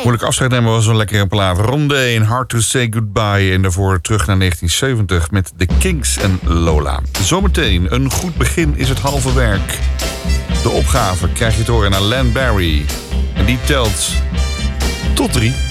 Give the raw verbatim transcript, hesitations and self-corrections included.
Moeilijk afscheid nemen was een lekkere plaat. Rondé in Hard to Say Goodbye. En daarvoor terug naar negentien zeventig met The Kinks en Lola. Zometeen, een goed begin is het halve werk. De opgave krijg je te horen naar Len Barry. En die telt tot drie.